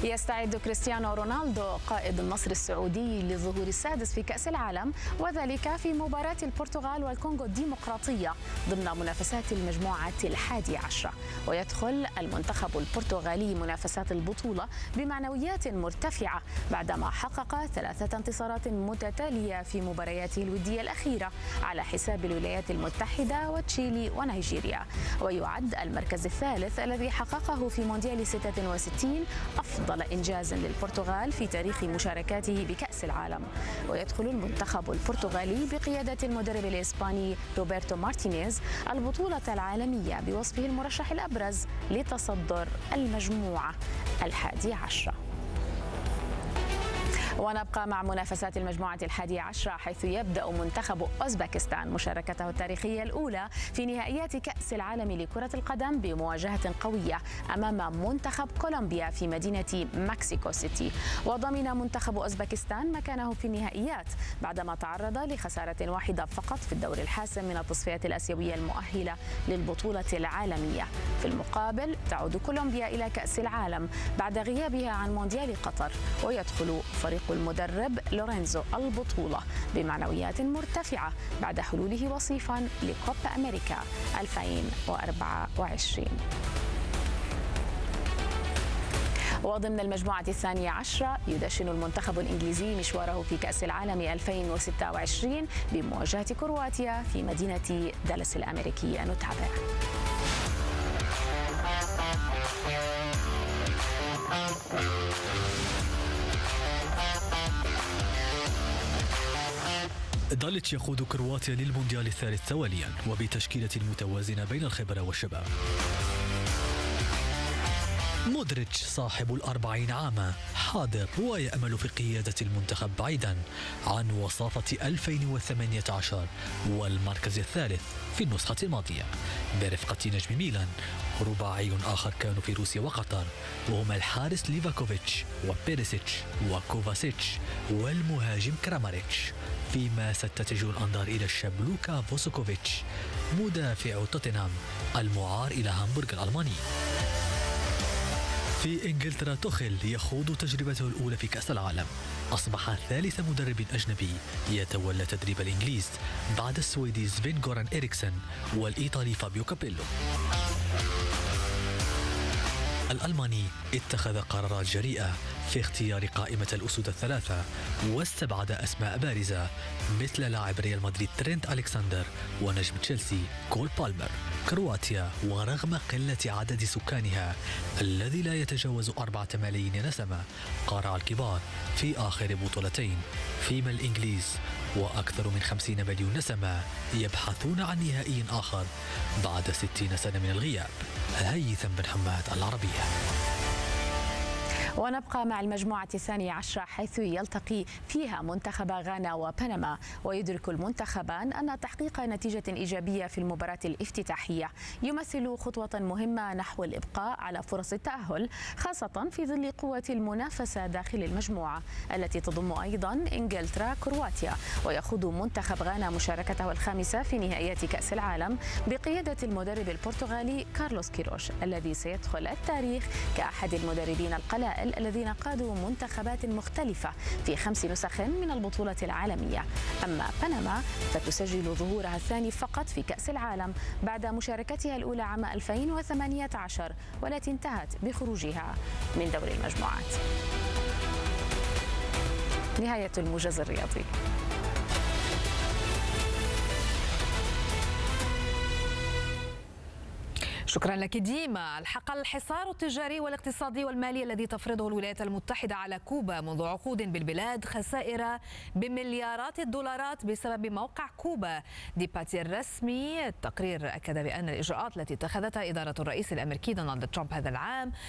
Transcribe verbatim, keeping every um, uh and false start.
يستعد كريستيانو رونالدو قائد النصر السعودي للظهور السادس في كأس العالم، وذلك في مباراة البرتغال والكونغو الديمقراطية ضمن منافسات المجموعة الحادية عشرة. ويدخل المنتخب البرتغالي منافسات البطولة بمعنويات مرتفعة بعدما حقق ثلاثة انتصارات متتالية في مبارياته الودية الأخيرة على حساب الولايات المتحدة وتشيلي ونيجيريا. ويعد المركز الثالث الذي حققه في مونديال ستة وستين أفضل إنجاز للبرتغال في تاريخ مشاركاته بكأس العالم. ويدخل المنتخب البرتغالي بقيادة المدرب الإسباني روبرتو مارتينيز البطولة العالمية بوصفه المرشح الأبرز لتصدر المجموعة الحادية عشرة. ونبقى مع منافسات المجموعة الحادية عشرة، حيث يبدأ منتخب أوزبكستان مشاركته التاريخية الأولى في نهائيات كأس العالم لكرة القدم بمواجهة قوية أمام منتخب كولومبيا في مدينة مكسيكو سيتي. وضمن منتخب أوزبكستان مكانه في النهائيات بعدما تعرض لخسارة واحدة فقط في الدور الحاسم من التصفيات الآسيوية المؤهلة للبطولة العالمية. في المقابل تعود كولومبيا إلى كأس العالم بعد غيابها عن مونديال قطر، ويدخل فريق المدرب لورينزو البطولة بمعنويات مرتفعة بعد حلوله وصيفا لكوبا أمريكا ألفين وأربعة وعشرين. وضمن المجموعة الثانية عشرة يدشن المنتخب الإنجليزي مشواره في كأس العالم ألفين وستة وعشرين بمواجهة كرواتيا في مدينة دالاس الأمريكية. نتابع. داليتش يقود كرواتيا للمونديال الثالث تواليا وبتشكيلة متوازنة بين الخبرة والشباب. مودريتش صاحب الأربعين عاما حاضر ويأمل في قيادة المنتخب بعيدا عن وصافة ألفين وثمانية عشر والمركز الثالث في النسخة الماضية برفقة نجم ميلان. رباعي آخر كانوا في روسيا وقطر وهما الحارس ليفاكوفيتش وبيريسيتش وكوفاسيتش والمهاجم كراماريتش، فيما ستتجه الأنظار إلى الشاب لوكا فوسوكوفيتش مدافع توتنهام المعار إلى هامبورغ الألماني. في إنجلترا توخيل يخوض تجربته الأولى في كأس العالم، أصبح ثالث مدرب أجنبي يتولى تدريب الإنجليز بعد السويدي سفين غوران إريكسن والإيطالي فابيو كابيلو. الألماني اتخذ قرارات جريئة في اختيار قائمة الأسود الثلاثة واستبعد أسماء بارزة مثل لاعب ريال مدريد ترينت ألكسندر ونجم تشيلسي كول بالمر. كرواتيا ورغم قلة عدد سكانها الذي لا يتجاوز أربعة ملايين نسمة قارع الكبار في آخر بطولتين، فيما الإنجليز وأكثر من خمسين مليون نسمة يبحثون عن نهائي آخر بعد ستين سنة من الغياب. هيثم بن حماد، العربية. ونبقى مع المجموعة الثانية عشرة، حيث يلتقي فيها منتخب غانا وبنما. ويدرك المنتخبان أن تحقيق نتيجة إيجابية في المباراة الافتتاحية يمثل خطوة مهمة نحو الإبقاء على فرص التأهل، خاصة في ظل قوة المنافسة داخل المجموعة التي تضم أيضا إنجلترا كرواتيا. ويخوض منتخب غانا مشاركته الخامسة في نهائيات كأس العالم بقيادة المدرب البرتغالي كارلوس كيروش، الذي سيدخل التاريخ كأحد المدربين القلائل الذين قادوا منتخبات مختلفة في خمس نسخ من البطولة العالمية. أما بنما فتسجل ظهورها الثاني فقط في كأس العالم بعد مشاركتها الأولى عام ألفين وثمانية عشر، والتي انتهت بخروجها من دور المجموعات. نهاية الموجز الرياضي. شكرا لك ديما. الحق الحصار التجاري والاقتصادي والمالي الذي تفرضه الولايات المتحدة على كوبا منذ عقود بالبلاد خسائر بمليارات الدولارات بسبب موقع كوبا ديباتي الرسمي. التقرير أكد بأن الإجراءات التي اتخذتها إدارة الرئيس الأمريكي دونالد ترامب هذا العام